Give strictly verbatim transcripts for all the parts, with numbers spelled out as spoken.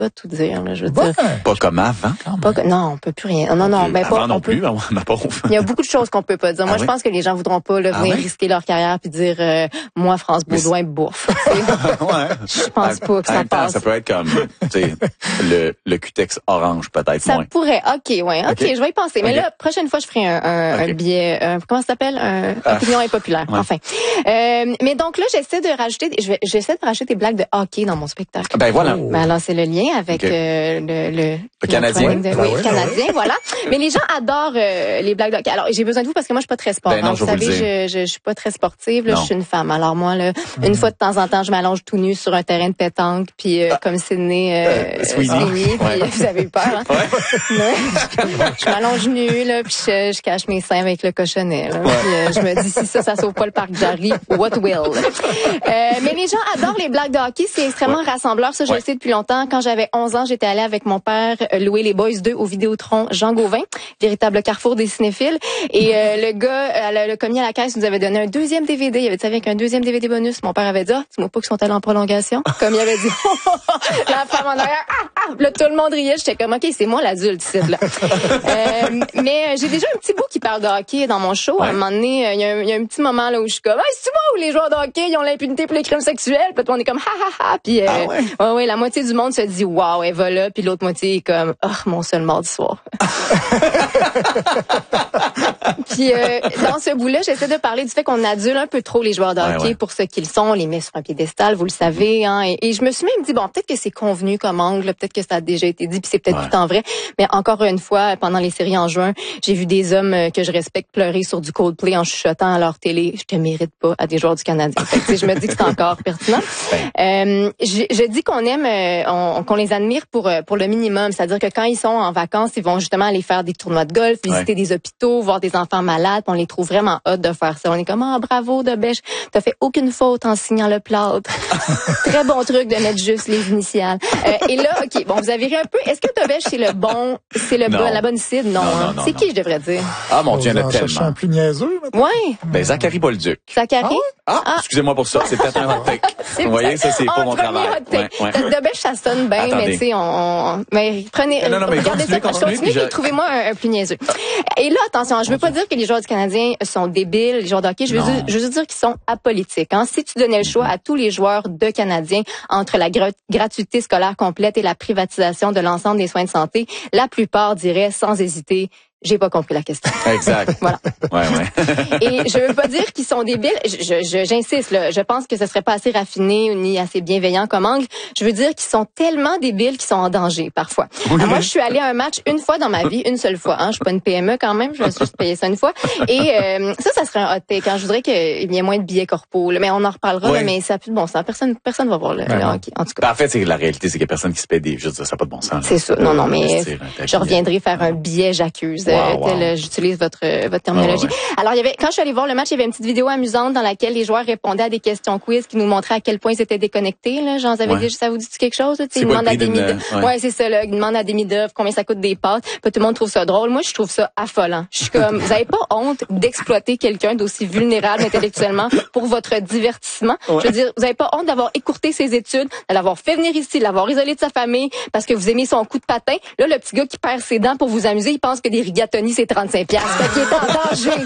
pas tout dire, là, je veux Ouais. dire. Pas comme avant, quand même. Pas que, non, on peut plus rien. Non, non, ben Avant pas. non on peut, plus, on n'a pas. il y a beaucoup de choses qu'on peut pas dire. Moi, Ah je oui? pense que les gens voudront pas là, Ah venir oui? risquer leur carrière puis dire euh, moi, France Baudouin, bouffe. Ouais. Je pense pas que En ça même temps, passe. ça peut être comme, tu sais, le, le cutex orange, peut-être Ça moins. pourrait. OK, ouais. OK, OK. je vais y penser. Mais OK. là, prochaine fois, je ferai un, un, OK. un billet, un, comment ça s'appelle? Un Ah. opinion impopulaire. Ouais. Enfin. Euh, mais donc là, j'essaie de rajouter, je vais- j'essaie de rajouter des blagues de hockey dans mon spectacle. Ben voilà. Ben alors, c'est le lien avec OK. euh, le, le, Le Canadien. de- Ben oui, oui, le Canadien, voilà. Mais les gens adorent euh, les blagues de hockey. Alors, j'ai besoin de vous parce que moi, je suis pas très sport. Ben non, hein. je Vous vais vous le savez, je, je, je suis pas très sportive. Là, Non. je suis une femme. Alors moi, là, une fois de temps en temps, je m'allonge tout nu sur un terrain de pétanque, puis euh, comme Sydney, euh, Euh, Sweeney. Sweeney, puis Ouais. euh, vous avez eu peur. Hein? Ouais. Ouais. Je m'allonge nue, là, puis je, je cache mes seins avec le cochonnet. Là. Puis, euh, je me dis, si ça, ça sauve pas le parc Jarry, what will? Euh, mais les gens adorent les blagues de hockey. C'est extrêmement Ouais. rassembleur. Ça, je Ouais. le sais depuis longtemps. Quand j'avais onze ans, j'étais allée avec mon père euh, louer les Boys deux au Vidéotron Jean Gauvin, véritable carrefour des cinéphiles. Et euh, le gars, euh, le, le commis à la caisse nous avait donné un deuxième D V D. Il avait dit avec un deuxième D V D bonus. Mon père avait dit, ah, dis-moi pas qu'ils sont allés en prolongation. Comme il avait dit, la femme en arrière, ah, ah. Là, tout le monde riait. J'étais comme, OK, c'est moi l'adulte ici, là. euh, mais euh, j'ai déjà un petit bout qui parle de hockey dans mon show. Ouais. À un moment donné, euh, il y, a un- il y a un petit moment là où je suis comme, hey, c'est moi où les joueurs de hockey ils ont l'impunité pour les crimes sexuels. Puis tout le monde est comme, ha ha ha. Puis euh, Ah ouais? ouais, ouais, la moitié du monde se dit, waouh, elle va là. Puis l'autre moitié est comme, oh, mon seul mardi soir. Puis euh, dans ce bout-là, j'essaie de parler du fait qu'on adule un peu trop les joueurs de Ouais, hockey ouais. pour ce qu'ils sont, on les met sur un piédestal, vous le savez. Hein, et, et je me suis même dit, bon, peut-être que c'est convenu comme angle, peut-être que ça a déjà été dit, puis c'est peut-être Ouais. tout en vrai. Mais encore une fois, pendant les séries en juin, j'ai vu des hommes euh, que je respecte pleurer sur du Coldplay en chuchotant à leur télé. Je te mérite pas à des joueurs du Canadien. Fait que, tu sais, je me dis que c'est encore pertinent. Euh, je, je dis qu'on aime, euh, on- qu'on les admire pour euh, pour le minimum, c'est-à-dire que quand ils sont en vacances, ils vont justement aller faire des tournois de golf, visiter Ouais. des hôpitaux, voir des enfants malades. On les trouve vraiment hot de faire ça. On est comme, ah, bravo de bêche, t'as fait aucune faute en signant le plâtre. Très bon truc de mettre juste les initiales. Euh, et là, ok, bon, vous avez ri un peu. Est-ce que Tovech c'est le bon, c'est le Non. bon, la bonne cible? Non, Non, hein? non, non, C'est non. qui je devrais dire? Ah, mon Dieu, il y en On a va chercher tellement. un plus niaiseux, maintenant. Ouais, Ben, Zachary Bolduc. Zachary. Ah, Ah. excusez-moi pour ça, c'est peut-être un hot take. C'est Vous voyez, ça, c'est un pas mon premier travail. hot take. Ouais, ouais. De bêche, ça sonne bien, Attendez. mais tu sais, on, on, mais prenez, Non, non, mais regardez continuez, ça, continuez, continuez, puis je- puis trouvez-moi un, un plus niaiseux. Et là, attention, je veux pas dire que les joueurs du Canadien sont débiles, les joueurs de hockey, je veux, Non. juste, je veux juste dire qu'ils sont apolitiques. Hein. Si tu donnais le choix à tous les joueurs de Canadiens entre la gra- gratuité scolaire complète et la privatisation de l'ensemble des soins de santé, la plupart diraient sans hésiter, j'ai pas compris la question. Exact. Voilà. Ouais, ouais. Et je veux pas dire qu'ils sont débiles. Je, je, je- j'insiste, là. Je pense que ce serait pas assez raffiné ni assez bienveillant comme angle. Je veux dire qu'ils sont tellement débiles qu'ils sont en danger parfois. Alors, moi, je suis allée à un match une fois dans ma vie, une seule fois. Hein. Je suis pas une P M E quand même. Je me suis juste payé ça une fois. Et euh, ça, ça serait un hot take. Hein. Je voudrais qu'il y ait moins de billets corpaux. Là. Mais on en reparlera. Ouais. Là, mais ça a plus de bon sens. Personne, personne va voir le, Ben le non. hockey. En tout cas. Ben, en fait, c'est que la réalité, c'est qu'il y a personne qui se paie des, je veux dire, ça n'a pas de bon sens. là. C'est ça. Non, non, mais Investir un tapis. je reviendrai faire un billet j'accuse. Wow, euh, wow. tel, euh, j'utilise votre euh, votre terminologie. Ah, ouais. Alors il y avait quand je suis allée voir le match, il y avait une petite vidéo amusante dans laquelle les joueurs répondaient à des questions quiz qui nous montraient à quel point ils étaient déconnectés. Là, j'en avais Ouais. dit, ça vous dit quelque chose? Tu sais, C'est ils quoi demandent le à des prix d'une- mid- ouais. ouais, c'est ça. Là, ils demandent à des mid-oeuvres combien ça coûte des pâtes. Puis tout le monde trouve ça drôle. Moi, je trouve ça affolant. Je suis comme, vous avez pas honte d'exploiter quelqu'un d'aussi vulnérable intellectuellement pour votre divertissement? Ouais. Je veux dire, vous avez pas honte d'avoir écourté ses études, de l'avoir fait venir ici, de l'avoir isolé de sa famille parce que vous aimez son coup de patin. Là, le petit gars qui perd ses dents pour vous amuser, il pense que des rigatoni, c'est trente-cinq piastres. Fait qu'il est en danger.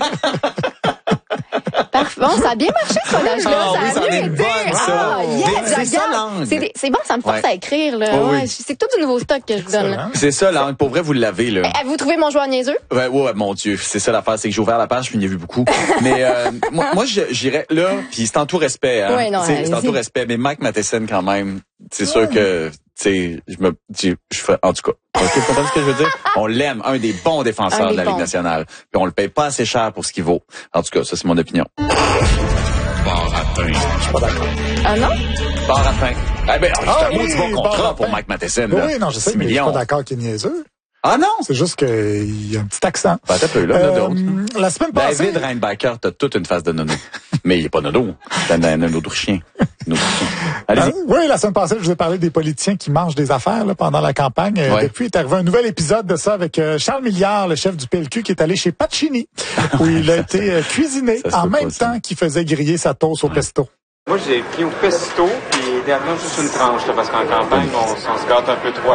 Parfait. Bon, ça a bien marché, ce sondage-là. Ah ça oui, a c'en mieux est une été. bonne, ça. Ah, yes, C'est ça, regarde. l'angle. C'est des- C'est bon, ça me force Ouais. à écrire, là. Oh, oui. Ouais, c'est tout du nouveau stock que je vous donne, là. Excellent. C'est ça, là. Pour vrai, vous l'avez, là. Eh, Avez-vous trouvé mon joueur niaiseux? Ouais, ouais, mon Dieu, c'est ça l'affaire, c'est que j'ai ouvert la page, puis il y en a vu beaucoup. Mais euh, moi, moi je- j'irais là, puis c'est en tout respect, hein. Ouais, non, C'est c'est en allez-y. tout respect, mais Mike Matheson quand même, c'est sûr que, tu sais, je me, je, je fais, en tout cas, ok, vous comprenez ce que je veux dire? On l'aime, un des bons défenseurs Un des de la Ligue bons. nationale, puis on le paye pas assez cher pour ce qu'il vaut. En tout cas, ça c'est mon opinion. Baratin. Je suis pas d'accord. Ah non? Baratin. Eh ben, c'est Ah un maudit oui, bon contrat Baratin. pour Mike Matheson. Oui, là. oui, non, je sais, six mais je suis millions. pas d'accord qu'il est niaiseux. Ah non? C'est juste qu'il y a un petit accent. Ben, t'as peu, là, il y en a Euh, d'autres. la semaine passée... David Reinbacker, t'as toute une face de nono. Mais il est pas nono. C'est un, un, un autre chien. Un autre chien. Allez-y. Euh, oui, la semaine passée, je vous ai parlé des politiciens qui mangent des affaires là, pendant la campagne. Euh, Ouais. Depuis, il est arrivé un nouvel épisode de ça avec euh, Charles Milliard, le chef du P L Q, qui est allé chez Pacini, où il a été euh, cuisiné Ça se en peut même pas, ça. temps qu'il faisait griller sa toast au pesto. Moi, j'ai pris au pesto, puis idéalement juste une tranche, là, parce qu'en campagne, on, on se gâte un peu trop